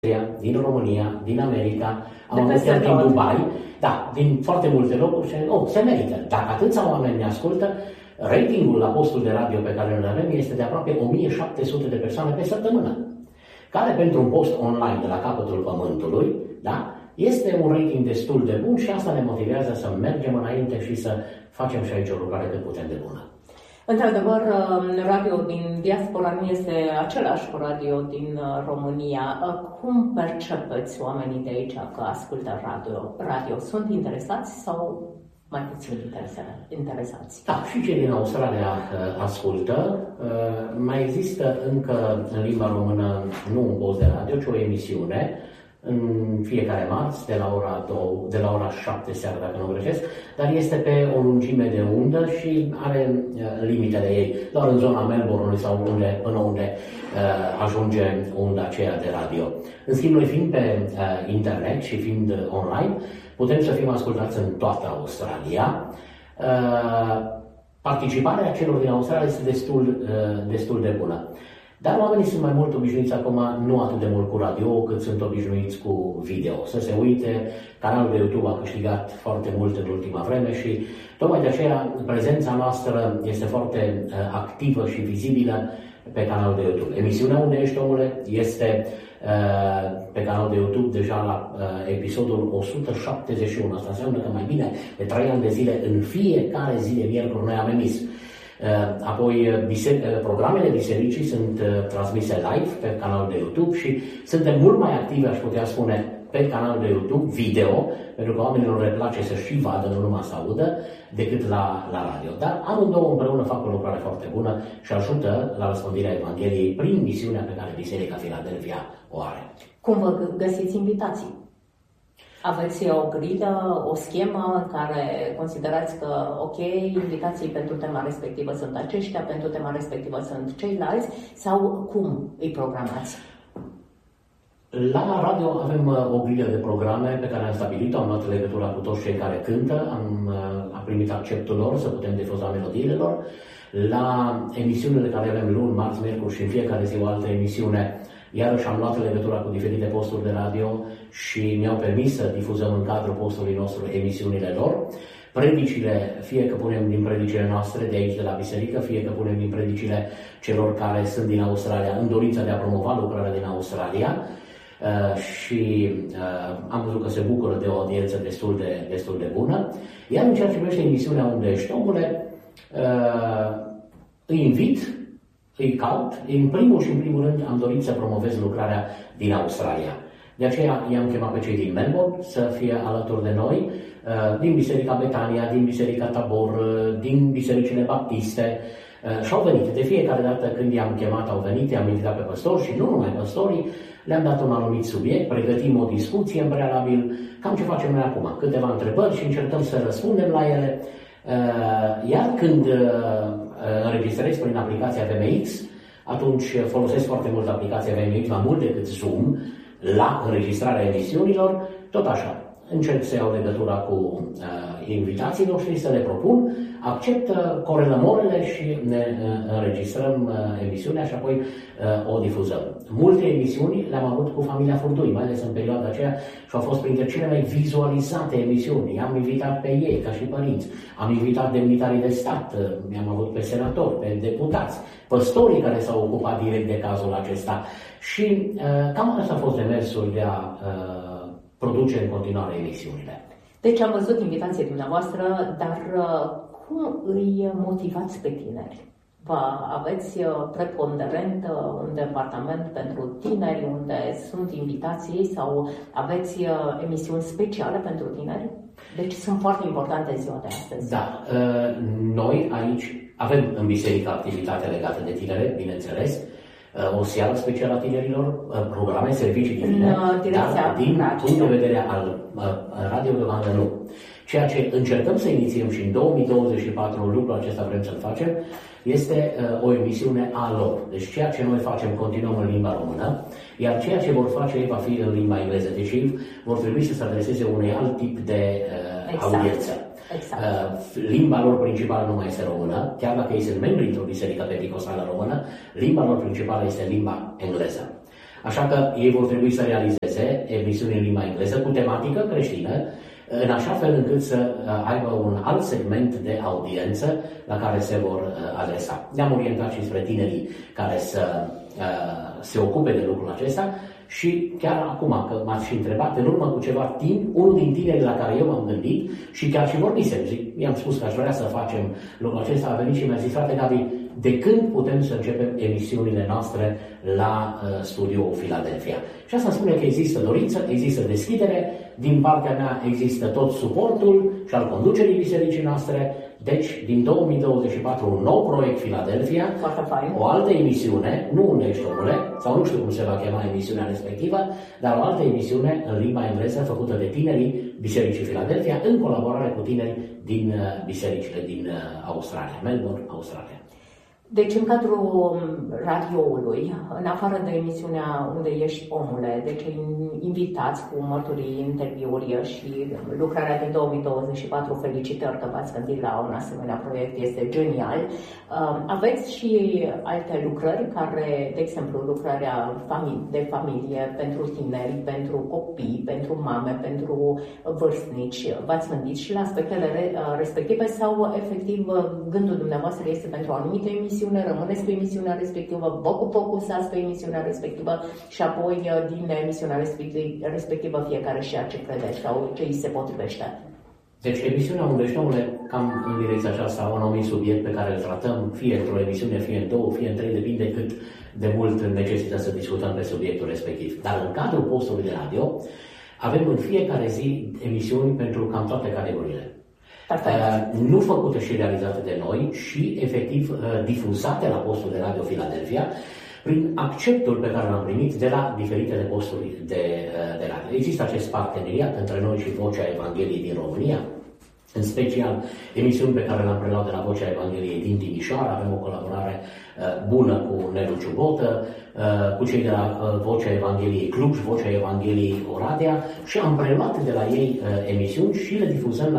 din România, din America, am avut chiar din Dubai, da, din foarte multe locuri și se merită. Dacă atâția oameni ne ascultă, ratingul la postul de radio pe care îl avem este de aproape 1700 de persoane pe săptămână, care pentru un post online de la capătul pământului, da, este un rating destul de bun și asta ne motivează să mergem înainte și să facem și aici o lucrare cât putem de bună. Într-adevăr, radio din diaspora nu este același cu radio din România. Cum percepeți oamenii de aici că ascultă radio? Sunt interesați sau mai puțin interesați? Da, și cei din Australia ascultă. Mai există încă în limba română nu un post de radio, ci o emisiune în fiecare marți de la ora 7 seara, dacă nu greșesc, dar este pe o lungime de undă și are limitele ei, doar în zona Melbourne sau până unde ajunge unda aceea de radio. În schimb, noi fiind pe internet și fiind online, putem să fim ascultați în toată Australia. Participarea celor din Australia este destul de bună. Dar oamenii sunt mai mult obișnuiți acum, nu atât de mult cu radio, cât sunt obișnuiți cu video. Să se uite, canalul de YouTube a câștigat foarte mult în ultima vreme și tocmai de aceea prezența noastră este foarte activă și vizibilă pe canalul de YouTube. Emisiunea Unde ești, omule? Este pe canalul de YouTube deja la episodul 171. Asta înseamnă că mai bine de 3 ani de zile, în fiecare zi de miercuri, noi am emis. Apoi, programele bisericii sunt transmise live pe canalul de YouTube și suntem mult mai activi, aș putea spune, pe canalul de YouTube, video, pentru că oamenilor le place să și vadă, nu numai să audă, decât la radio. Dar amândouă împreună fac o lucrare foarte bună și ajută la răspândirea Evangheliei prin misiunea pe care Biserica Filadelfia o are. Cum vă găsiți invitații? Aveți o grilă, o schemă în care considerați că, ok, invitații pentru tema respectivă sunt aceștia, pentru tema respectivă sunt ceilalți, sau cum îi programați? La radio avem o grilă de programe pe care am stabilit-o, am luat legătura cu toți cei care cântă, am primit acceptul lor să putem difuza melodiile lor. La emisiunile care avem luni, marți, miercuri și în fiecare zi o altă emisiune, iarăși am luat legătura cu diferite posturi de radio și mi-au permis să difuzăm în cadrul postului nostru emisiunile lor. Predicile, fie că punem din predicile noastre de aici de la biserică, fie că punem din predicile celor care sunt din Australia în dorința de a promova lucrarea din Australia. Și am văzut că se bucură de o audiență destul de bună. Iar în ceea ce privește emisiunea Unde ești, omule, îi invit, îi caut. În primul rând am dorit să promovez lucrarea din Australia. De aceea i-am chemat pe cei din Melbourne să fie alături de noi, din Biserica Betania, din Biserica Tabor, din bisericile baptiste. Și au venit. De fiecare dată când i-am chemat, au venit, i-am invitat pe păstori și nu numai păstorii, le-am dat un anumit subiect, pregătim o discuție în prealabil, cam ce facem noi acum, câteva întrebări și încercăm să răspundem la ele. Iar când înregistrez prin aplicația VMX, atunci folosesc foarte mult aplicația VMX, mai mult decât Zoom, la înregistrarea emisiunilor, tot așa. Încerc să iau legătura cu invitații noștri, să le propun, acceptă, corelăm orele și ne înregistrăm emisiunea și apoi o difuzăm. Multe emisiuni le-am avut cu familia Furdui, mai ales în perioada aceea, și au fost printre cele mai vizualizate emisiuni. I-am invitat pe ei, ca și părinți. Am invitat demnitarii de stat, i-am avut pe senatori, pe deputați, păstorii care s-au ocupat direct de cazul acesta. Și cam asta a fost demersul de a produce în continuare emisiunile. Deci am văzut invitația dumneavoastră, dar cum îi motivați pe tineri? Aveți preponderent un departament pentru tineri unde sunt invitații sau aveți emisiuni speciale pentru tineri? Deci sunt foarte importante ziua de astăzi. Da, noi aici avem în biserică activitate legată de tinere, bineînțeles, o seară specială a tinerilor, programe, servicii divine, dar din punct de vedere al Radio Găvandă nu. Ceea ce încercăm să inițiem și în 2024, lucrul acesta vrem să-l facem, este o emisiune a lor. Deci ceea ce noi facem continuăm în limba română, iar ceea ce vor face ei va fi în limba engleză. Deci ei vor trebui să se adreseze unui alt tip de audiență. Exact. Limba lor principală nu mai este română, chiar dacă ei sunt membri într-o biserică pentecostală română, limba lor principală este limba engleză. Așa că ei vor trebui să realizeze emisiuni în limba engleză cu tematică creștină, în așa fel încât să aibă un alt segment de audiență la care se vor adresa. Ne-am orientat și spre tinerii care să se ocupe de lucrul acesta și chiar acum că m-ați și întrebat, în urmă cu ceva timp, unul din tinerii la care eu m-am gândit și chiar și vorbisem, i-am spus că aș vrea să facem lucrul acesta, a venit și mi-a zis, frate Gabi, de când putem să începem emisiunile noastre la studioul Philadelphia? Și asta spune că există dorință, există deschidere, din partea mea există tot suportul și al conducerii bisericii noastre. Deci, din 2024, un nou proiect Philadelphia, o altă emisiune, nu Unde ești omule, sau nu știu cum se va chema emisiunea respectivă, dar o altă emisiune în limba engleză făcută de tinerii Bisericii Philadelphia, în colaborare cu tineri din bisericile din Australia, Melbourne, Australia. Deci, în cadrul radioului, în afară de emisiunea Unde ești omule, deci invitați cu mărturii, interviuri și lucrarea din 2024, felicitări că v-ați gândit la un asemenea proiect, este genial. Aveți și alte lucrări care, de exemplu, lucrarea de familie pentru tineri, pentru copii, pentru mame, pentru vârstnici. V-ați gândit și la aspectele respective sau, efectiv, gândul dumneavoastră este pentru o anumită emisiune, rămâneți pe emisiunea respectivă, vă focusați pe emisiunea respectivă și apoi din emisiunea respectivă fiecare și ce crede sau ce îi se potrivește? Deci emisiunea Unde ești omule, cam în direcția aceasta, un anumit subiect pe care îl tratăm, fie într-o emisiune, fie în două, fie în trei, depinde cât de mult necesită să discutăm pe subiectul respectiv. Dar în cadrul postului de radio avem în fiecare zi emisiuni pentru cam toate categoriile. Nu făcute și realizate de noi și efectiv difuzate la postul de radio Philadelphia prin acceptul pe care l-am primit de la diferitele posturi de radio. Există acest parteneriat între noi și Vocea Evangheliei din România, în special emisiuni pe care le-am preluat de la Vocea Evangheliei din Timișoara. Avem o colaborare bună cu Nelu Ciubotă, cu cei de la Vocea Evangheliei Cluj, Vocea Evangheliei Oradea și am preluat de la ei emisiuni și le difuzăm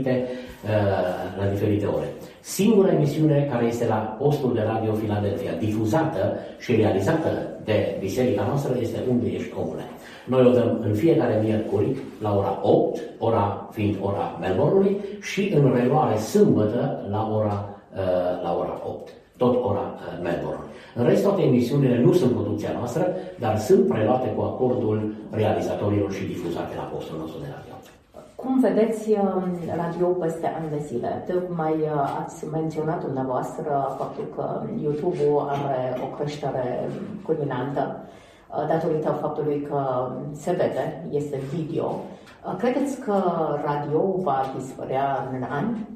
la diferite ore. Singura emisiune care este la postul de radio Philadelphia, difuzată și realizată de biserica noastră, este Unde ești omule. Noi o dăm în fiecare miercuri la ora 8, ora fiind ora Melbourne-ului, și în reluare sâmbătă la ora 8, tot ora Melbourne. În rest, toate emisiunile nu sunt producția noastră, dar sunt preluate cu acordul realizatorilor și difuzate la postul nostru de radio. Cum vedeți radio peste ani de zile? Tocmai ați menționat dumneavoastră faptul că YouTube-ul are o creștere culminantă datorită faptului că se vede, este video. Credeți că radio va dispărea în ani?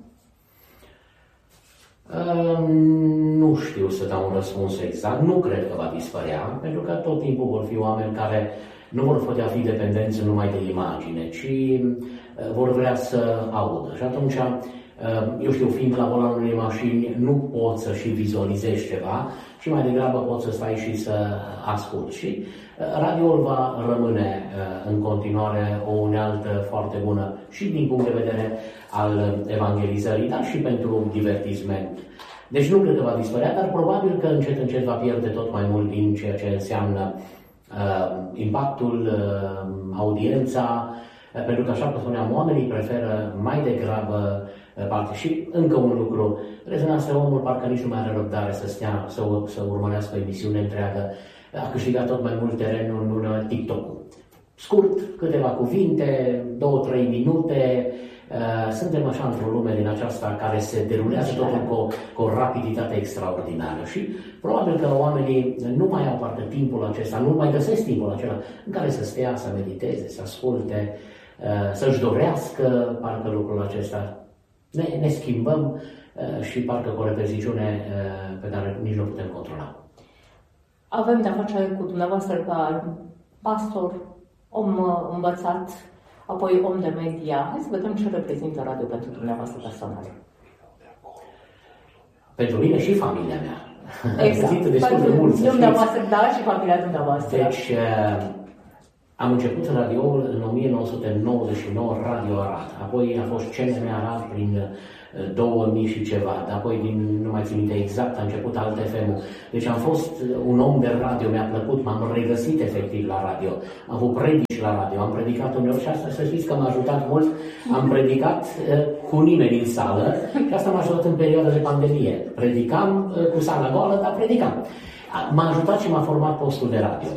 Nu știu să dau un răspuns exact. Nu cred că va dispărea, pentru că tot timpul vor fi oameni care nu vor putea fi dependenți numai de imagine, ci vor vrea să audă. Și atunci, eu știu, fiind la volanul unei mașini, nu poți să și vizualizezi ceva, ci mai degrabă poți să stai și să asculți. Și radioul va rămâne în continuare o unealtă foarte bună și din punct de vedere al evangelizării, dar și pentru divertisment. Deci nu cred că va dispărea, dar probabil că încet va pierde tot mai mult din ceea ce înseamnă impactul, audiența, pentru că, așa cum spuneam, oamenii preferă mai degrabă parte. Și încă un lucru, rezonanța, omul parcă nici nu mai are răbdare să stea, să urmărească o emisiune întreagă. A câștigat tot mai mult terenul în TikTok-ul. Scurt, câteva cuvinte, 2-3 minute. Suntem așa într-o lume din aceasta care se derulează totul cu o rapiditate extraordinară și probabil că oamenii nu mai au parcă timpul acesta, nu mai găsesc timpul acela în care să stea, să mediteze, să asculte, să-și dorească parcă lucrul acesta. Ne schimbăm și parcă cu o repeziciune pe care nici nu putem controla. Avem de-a face cu dumneavoastră ca pastor, om învățat, apoi om de media. Hai să vedem ce reprezintă radio pentru dumneavoastră personal. Pentru mine și familia mea. Exact. Destul de mult, dumneavoastră, da, și familia dumneavoastră. Deci, Am început radioul în 1999, Radio Arad, apoi a fost CNM Arad prin 2000 și ceva, apoi nu mai țin minte exact, a început Alt FM-ul. Deci am fost un om de radio, mi-a plăcut, m-am regăsit efectiv la radio. Am avut predici la radio, am predicat uneori și asta să știți că m-a ajutat mult. Am predicat cu nimeni în sală și asta m-a ajutat în perioada de pandemie. Predicam cu sala goală, dar predicam. M-a ajutat și m-a format postul de radio.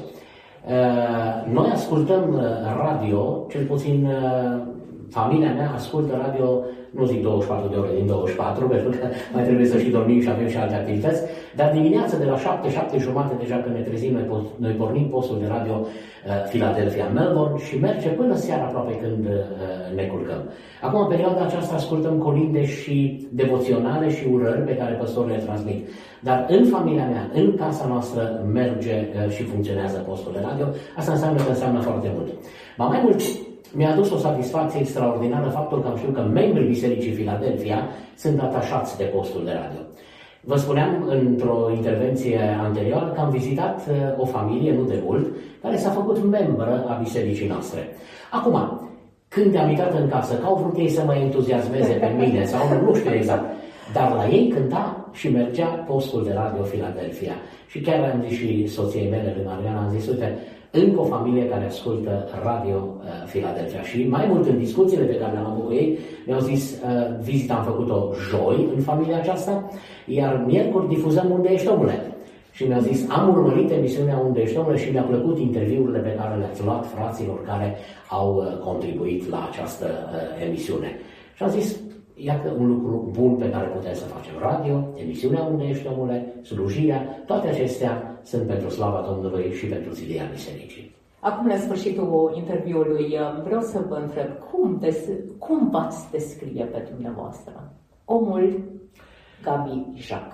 Noi ascultăm radio, cel puțin familia mea ascultă radio, nu zic 24 de ore din 24, pentru că mai trebuie să și dormim și avem și alte activități, dar dimineața de la 7-7:30 deja când ne trezim, noi pornim postul de radio Philadelphia, Melbourne și merge până seara aproape când ne culcăm. Acum, în perioada aceasta, ascultăm colinde și devoționale și urări pe care păstorii le transmit. Dar în familia mea, în casa noastră, merge și funcționează postul de radio. Asta înseamnă foarte mult. Mai mult, mi-a adus o satisfacție extraordinară faptul că am știut că membrii Bisericii Philadelphia sunt atașați de postul de radio. Vă spuneam într-o intervenție anterioară că am vizitat o familie, nu de mult, care s-a făcut membră a bisericii noastre. Acum, când am intrat în casă, că au vrut ei să mă entuziasmeze pe mine sau nu știu exact, dar la ei cânta și mergea postul de radio Philadelphia. Și chiar am zis și soției mele, lui Mariana, am zis, uite, încă o familie care ascultă Radio Philadelphia. Și mai mult în discuțiile pe care le-am avut cu ei, mi-au zis, vizita am făcut-o joi în familia aceasta, iar miercuri difuzăm Unde ești, omule? Și mi-a zis, am urmărit emisiunea Unde ești, omule, și mi-a plăcut interviurile pe care le-ați luat fraților care au contribuit la această emisiune. Și am zis, iată un lucru bun pe care putem să facem. Radio, emisiunea Unde ești, omule, slujirea, toate acestea sunt pentru slava Domnului și pentru zidirea bisericii. Acum, la sfârșitul interviului, vreau să vă întreb, cum v-ați descrie pe dumneavoastră omul Gabi Jacques?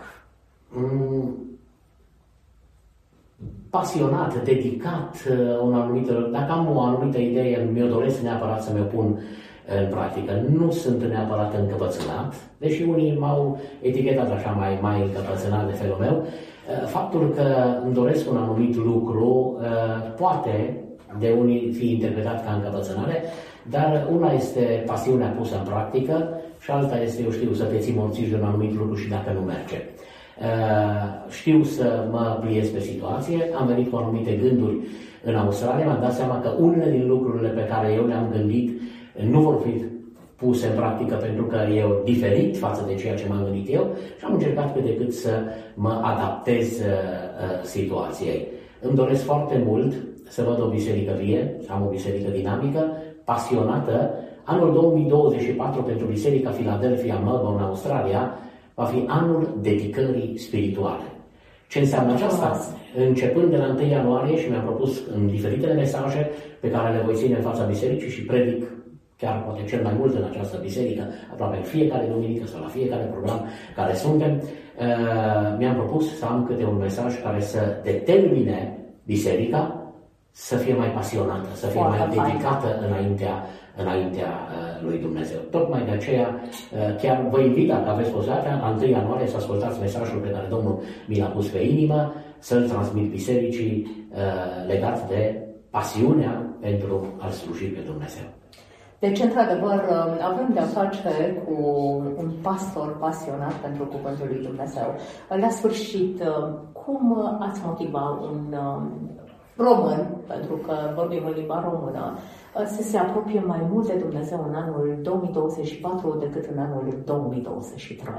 Pasionat, dedicat, dacă am o anumită idee, mi-o doresc neapărat să mi-o pun în practică. Nu sunt neapărat încăpățânat, deși unii m-au etichetat așa mai încăpățânat de felul meu. Faptul că îmi doresc un anumit lucru poate de unii fi interpretat ca încăpățânare, dar una este pasiunea pusă în practică și alta este, eu știu, să te ții morțiși de un anumit lucru și dacă nu merge. Știu să mă pliez pe situație, am venit cu anumite gânduri în Australia, mi-am dat seama că unele din lucrurile pe care eu le-am gândit nu vor fi puse în practică pentru că e diferit față de ceea ce m-am gândit eu și am încercat cât de cât să mă adaptez situației. Îmi doresc foarte mult să văd o biserică vie, să am o biserică dinamică, pasionată. Anul 2024 pentru Biserica Philadelphia, Melbourne, Australia, va fi anul dedicării spirituale. Ce înseamnă aceasta? Începând de la 1 ianuarie și mi-am propus în diferitele mesaje pe care le voi ține în fața bisericii și predic chiar poate cel mai mult în această biserică, aproape în fiecare duminică sau la fiecare program care suntem, mi-am propus să am câte un mesaj care să determine biserica să fie mai pasionată, să fie mai dedicată înaintea lui Dumnezeu. Tocmai de aceea chiar vă invit, dacă aveți posibilitatea, la 1 ianuarie să ascultați mesajul pe care Domnul mi l-a pus pe inimă, să-l transmit bisericii legat de pasiunea pentru a sluji pe Dumnezeu. Deci, într-adevăr, avem de-a face cu un pastor pasionat pentru Cuvântul lui Dumnezeu. La sfârșit, cum ați motiva un român, pentru că vorbim în limba română, să se apropie mai mult de Dumnezeu în anul 2024 decât în anul 2023?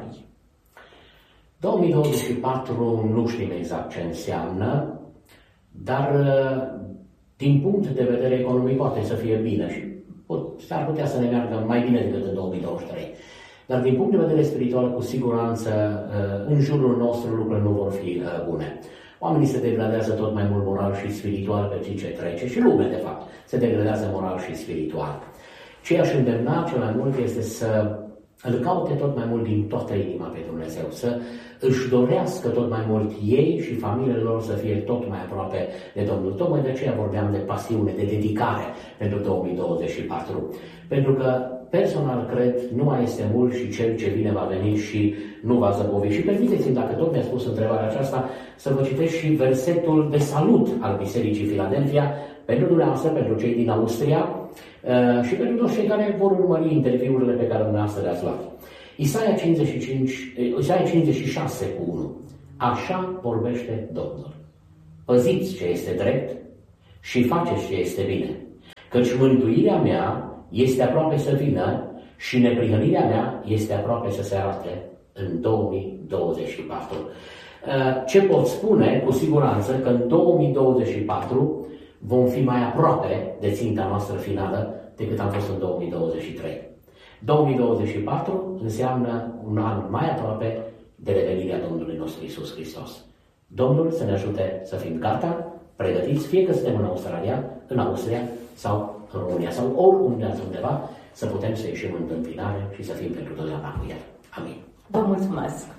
2024 nu știm exact ce înseamnă, dar din punct de vedere economic poate să fie bine și s-ar putea să ne meargă mai bine decât în 2023. Dar din punct de vedere spiritual, cu siguranță, în jurul nostru lucrurile nu vor fi bune. Oamenii se degradează tot mai mult moral și spiritual pe zi ce trece și lumea, de fapt, se degradează moral și spiritual. Ce aș îndemna cel mai mult este să îl caute tot mai mult din toată inima pe Dumnezeu, să își dorească tot mai mult ei și familiile lor să fie tot mai aproape de Domnul. Tocmai de aceea vorbeam de pasiune, de dedicare pentru 2024. Pentru că personal cred, nu mai este mult și cel ce vine va veni și nu va zăbovi. Și permiteți-mi, dacă tot mi-a spus întrebarea aceasta, să vă citesc și versetul de salut al Bisericii Philadelphia, pentru dumneavoastră, pentru cei din Austria și pentru toți cei care vor urmări interviurile pe care dumneavoastră le-ați luat. Isaia 56:1. Așa vorbește Domnul. Păziți ce este drept și faceți ce este bine, căci mântuirea mea este aproape să vină și neprihănirea mea este aproape să se arate în 2024. Ce pot spune cu siguranță că în 2024 vom fi mai aproape de ținta noastră finală decât am fost în 2023. 2024 înseamnă un an mai aproape de revenirea Domnului nostru Iisus Hristos. Domnul să ne ajute să fim gata, pregătiți, fie că suntem în Austria sau în România sau oriunde altundeva, să putem să ieșim în întâmpinare și să fim pentru totdeauna cu El. Amin. Vă mulțumesc!